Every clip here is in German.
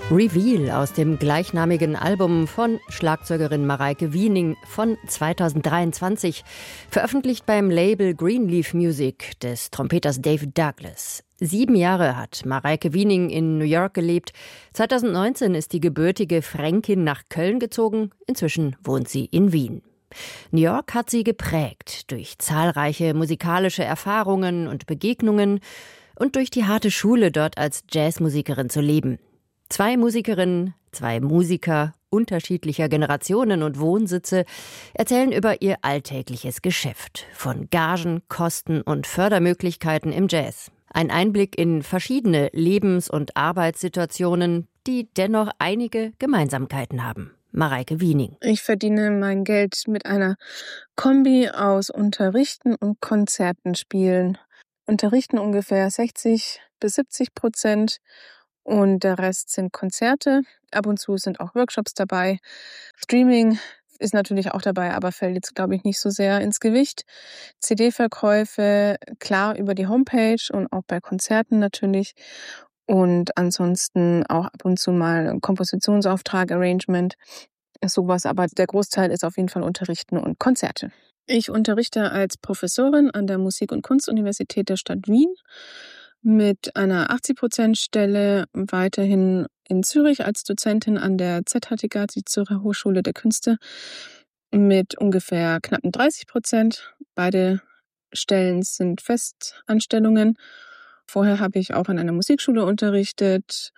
Reveal aus dem gleichnamigen Album von Schlagzeugerin Mareike Wiening von 2023, veröffentlicht beim Label Greenleaf Music des Trompeters David Douglas. 7 Jahre hat Mareike Wiening in New York gelebt. 2019 ist die gebürtige Fränkin nach Köln gezogen. Inzwischen wohnt sie in Wien. New York hat sie geprägt durch zahlreiche musikalische Erfahrungen und Begegnungen und durch die harte Schule, dort als Jazzmusikerin zu leben. 2 Musikerinnen, 2 Musiker unterschiedlicher Generationen und Wohnsitze erzählen über ihr alltägliches Geschäft, von Gagen, Kosten und Fördermöglichkeiten im Jazz. Ein Einblick in verschiedene Lebens- und Arbeitssituationen, die dennoch einige Gemeinsamkeiten haben. Mareike Wiening. Ich verdiene mein Geld mit einer Kombi aus Unterrichten und Konzerten spielen. Unterrichten ungefähr 60-70% und der Rest sind Konzerte. Ab und zu sind auch Workshops dabei. Streaming ist natürlich auch dabei, aber fällt jetzt, glaube ich, nicht so sehr ins Gewicht. CD-Verkäufe, klar, über die Homepage und auch bei Konzerten natürlich. Und ansonsten auch ab und zu mal ein Kompositionsauftrag, Arrangement, sowas. Aber der Großteil ist auf jeden Fall Unterrichten und Konzerte. Ich unterrichte als Professorin an der Musik- und Kunstuniversität der Stadt Wien mit einer 80%-Stelle, weiterhin in Zürich als Dozentin an der ZHTK, die Zürcher Hochschule der Künste, mit ungefähr knappen 30%. Beide Stellen sind Festanstellungen. Vorher habe ich auch an einer Musikschule unterrichtet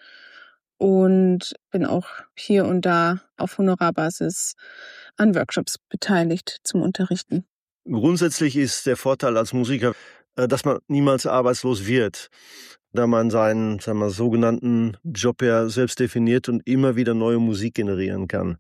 und bin auch hier und da auf Honorarbasis an Workshops beteiligt zum Unterrichten. Grundsätzlich ist der Vorteil als Musiker, dass man niemals arbeitslos wird, da man seinen, sogenannten Job ja selbst definiert und immer wieder neue Musik generieren kann.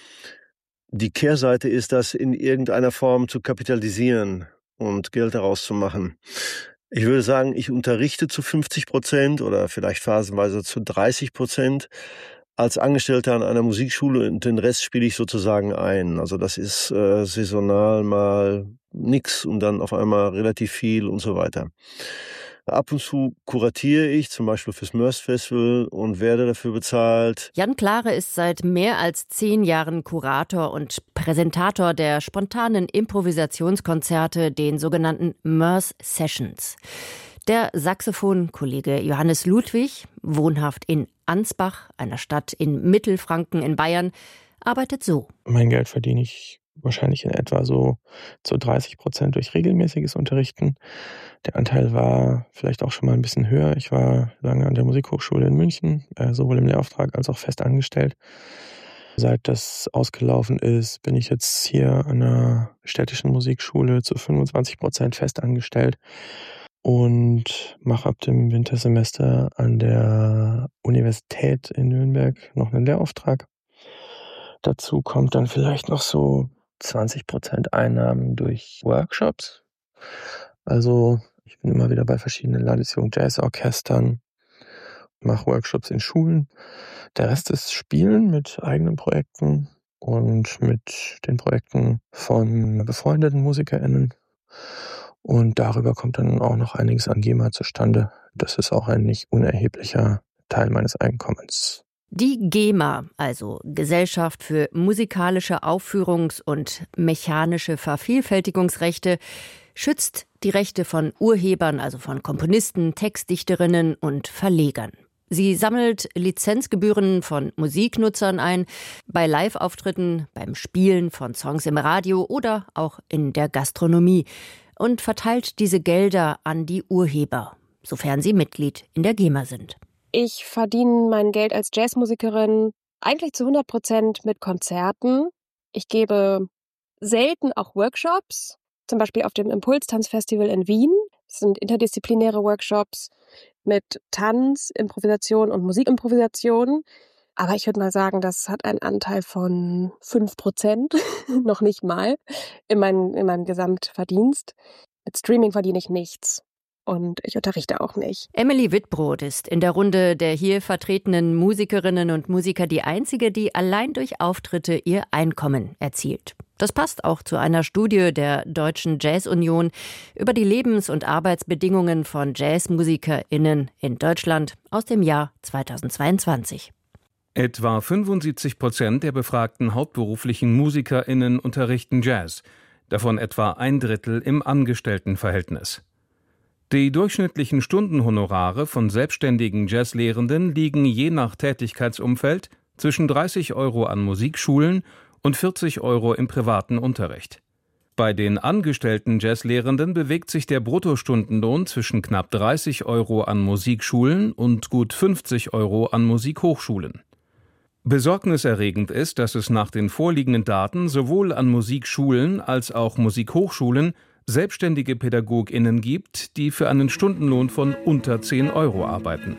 Die Kehrseite ist, das in irgendeiner Form zu kapitalisieren und Geld daraus zu machen. Ich würde sagen, ich unterrichte zu 50% oder vielleicht phasenweise zu 30% als Angestellter an einer Musikschule und den Rest spiele ich sozusagen ein. Also das ist saisonal mal nix und dann auf einmal relativ viel und so weiter. Ab und zu kuratiere ich, zum Beispiel fürs Mörs Festival und werde dafür bezahlt. Jan Klare ist seit mehr als 10 Jahren Kurator und Präsentator der spontanen Improvisationskonzerte, den sogenannten Mörs Sessions. Der Saxophon-Kollege Johannes Ludwig, wohnhaft in Ansbach, einer Stadt in Mittelfranken in Bayern, arbeitet so. Mein Geld verdiene ich wahrscheinlich in etwa so zu 30% durch regelmäßiges Unterrichten. Der Anteil war vielleicht auch schon mal ein bisschen höher. Ich war lange an der Musikhochschule in München, sowohl im Lehrauftrag als auch fest angestellt. Seit das ausgelaufen ist, bin ich jetzt hier an der städtischen Musikschule zu 25% fest angestellt und mache ab dem Wintersemester an der Universität in Nürnberg noch einen Lehrauftrag. Dazu kommt dann vielleicht noch so 20% Einnahmen durch Workshops. Also ich bin immer wieder bei verschiedenen Landesjugend Jazzorchestern, mache Workshops in Schulen. Der Rest ist Spielen mit eigenen Projekten und mit den Projekten von befreundeten MusikerInnen. Und darüber kommt dann auch noch einiges an GEMA zustande. Das ist auch ein nicht unerheblicher Teil meines Einkommens. Die GEMA, also Gesellschaft für musikalische Aufführungs- und mechanische Vervielfältigungsrechte, schützt die Rechte von Urhebern, also von Komponisten, Textdichterinnen und Verlegern. Sie sammelt Lizenzgebühren von Musiknutzern ein, bei Live-Auftritten, beim Spielen von Songs im Radio oder auch in der Gastronomie und verteilt diese Gelder an die Urheber, sofern sie Mitglied in der GEMA sind. Ich verdiene mein Geld als Jazzmusikerin eigentlich zu 100% mit Konzerten. Ich gebe selten auch Workshops, zum Beispiel auf dem Impulstanzfestival in Wien. Das sind interdisziplinäre Workshops mit Tanz, Improvisation und Musikimprovisation. Aber ich würde mal sagen, das hat einen Anteil von 5%, noch nicht mal, in meinem Gesamtverdienst. Mit Streaming verdiene ich nichts. Und ich unterrichte auch nicht. Emily Wittbrod ist in der Runde der hier vertretenen Musikerinnen und Musiker die einzige, die allein durch Auftritte ihr Einkommen erzielt. Das passt auch zu einer Studie der Deutschen Jazz-Union über die Lebens- und Arbeitsbedingungen von JazzmusikerInnen in Deutschland aus dem Jahr 2022. Etwa 75% der befragten hauptberuflichen MusikerInnen unterrichten Jazz, davon etwa 1/3 im Angestelltenverhältnis. Die durchschnittlichen Stundenhonorare von selbstständigen Jazzlehrenden liegen je nach Tätigkeitsumfeld zwischen 30 € an Musikschulen und 40 € im privaten Unterricht. Bei den angestellten Jazzlehrenden bewegt sich der Bruttostundenlohn zwischen knapp 30 € an Musikschulen und gut 50 € an Musikhochschulen. Besorgniserregend ist, dass es nach den vorliegenden Daten sowohl an Musikschulen als auch Musikhochschulen selbstständige PädagogInnen gibt, die für einen Stundenlohn von unter 10 € arbeiten.